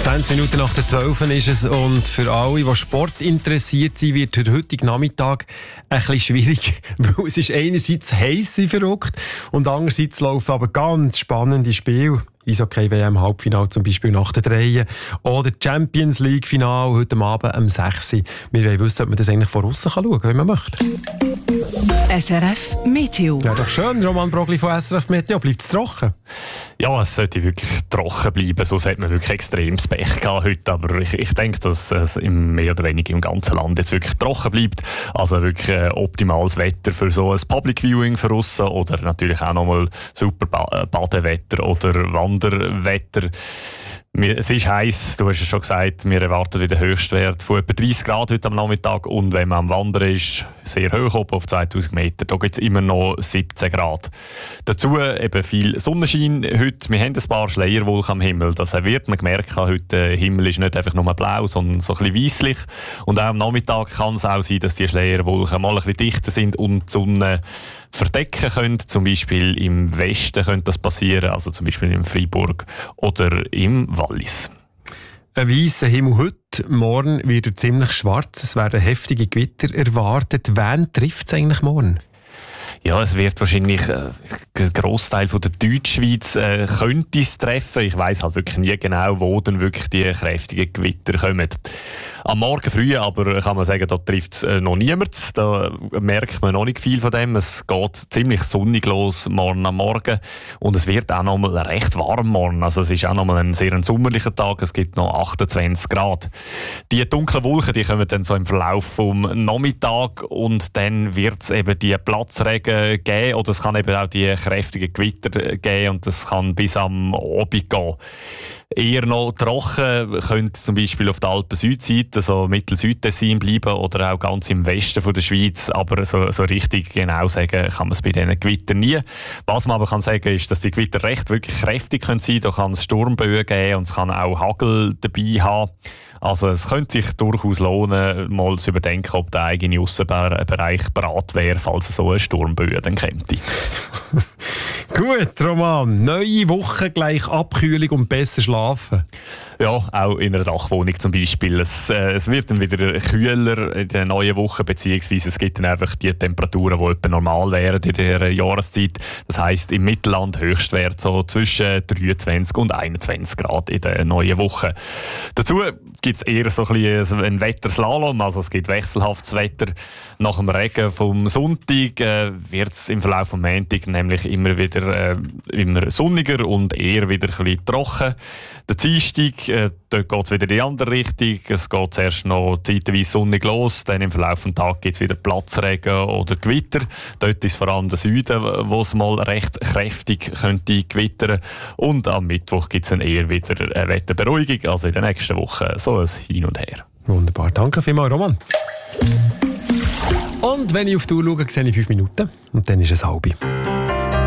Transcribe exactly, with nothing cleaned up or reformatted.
zwanzig Minuten nach der zwölf ist es und für alle, die Sport interessiert sind, wird der heutige Nachmittag ein bisschen schwierig, weil es ist einerseits heiß wie verrückt und andererseits laufen aber ganz spannende Spiele. Eishockey-W M Halbfinale zum Beispiel nach der drei oder Champions League Finale heute Abend um sechs Uhr. Wir wollen wissen, ob man das eigentlich von aussen schauen kann, wenn man möchte. S R F Meteo. Ja, doch schön, Roman Brogli von S R F Meteo. Bleibt es trocken? Ja, es sollte wirklich trocken bleiben, sonst hat man wirklich extremes Pech gehabt heute. Aber ich, ich denke, dass es im, mehr oder weniger im ganzen Land jetzt wirklich trocken bleibt. Also wirklich äh, optimales Wetter für so ein Public Viewing für aussen oder natürlich auch nochmal super ba- Badewetter oder Wanderwetter. Es ist heiß, du hast es schon gesagt, wir erwarten den Höchstwert von etwa dreißig Grad heute am Nachmittag und wenn man am Wandern ist, sehr hoch oben auf zweitausend Meter, da gibt es immer noch siebzehn Grad. Dazu eben viel Sonnenschein heute, wir haben ein paar Schleierwolken am Himmel, das wird man gemerkt haben, heute der Himmel ist nicht einfach nur blau, sondern so ein bisschen weisslich und auch am Nachmittag kann es auch sein, dass die Schleierwolken mal ein bisschen dichter sind und die Sonne verdecken können. Zum Beispiel im Westen könnte das passieren, also zum Beispiel in Freiburg oder im Wallis. Ein weisser Himmel heute, morgen wird er ziemlich schwarz, es werden heftige Gewitter erwartet. Wen trifft es eigentlich morgen? Ja, es wird wahrscheinlich äh, ein Grossteil von der Deutschschweiz äh, könnte es treffen. Ich weiss halt wirklich nie genau, wo dann wirklich die kräftigen Gewitter kommen. Am Morgen früh aber kann man sagen, da trifft es äh, noch niemand. Da merkt man noch nicht viel von dem. Es geht ziemlich sonnig los morgen am Morgen und es wird auch noch mal recht warm morgen. Also es ist auch noch mal ein sehr sommerlicher Tag. Es gibt noch achtundzwanzig Grad. Die dunklen Wolken, die kommen dann so im Verlauf vom Nachmittag und dann wird es eben die Platzregen geben oder es kann eben auch die kräftigen Gewitter geben und das kann bis am Abend gehen. Eher noch trocken könnte zum Beispiel auf der Alpen-Südseite, so Mittel-Südtessin bleiben oder auch ganz im Westen von der Schweiz, aber so, so richtig genau sagen kann man es bei diesen Gewittern nie. Was man aber kann sagen ist, dass die Gewitter recht wirklich kräftig können sein. Da kann es Sturmböen geben und es kann auch Hagel dabei haben. Also es könnte sich durchaus lohnen, mal zu überdenken, ob der eigene Aussenbereich bereit wäre, falls so eine Sturmböe dann käme. Gut, Roman. Neue Woche, gleich Abkühlung und besser schlafen. Ja, auch in einer Dachwohnung zum Beispiel. Es, äh, es wird dann wieder kühler in der neuen Woche, beziehungsweise es gibt dann einfach die Temperaturen, die etwa normal wären in dieser Jahreszeit. Das heisst, im Mittelland Höchstwert so zwischen dreiundzwanzig und einundzwanzig Grad in der neuen Woche. Dazu gibt es eher so ein bisschen ein Wetterslalom, also es gibt wechselhaftes Wetter. Nach dem Regen vom Sonntag äh, wird es im Verlauf vom Montag nämlich immer wieder äh, immer sonniger und eher wieder ein bisschen trocken. Der Dienstag, äh, dort geht es wieder in die andere Richtung. Es geht zuerst noch zeitweise sonnig los, dann im Verlauf des Tages gibt es wieder Platzregen oder Gewitter. Dort ist vor allem der Süden, wo es mal recht kräftig könnte gewittern. Und am Mittwoch gibt es dann eher wieder eine Wetterberuhigung, also in der nächsten Woche so ein Hin und Her. Wunderbar, danke vielmals, Roman. Und wenn ich auf die Uhr schaue, sehe ich fünf Minuten und dann ist es halb.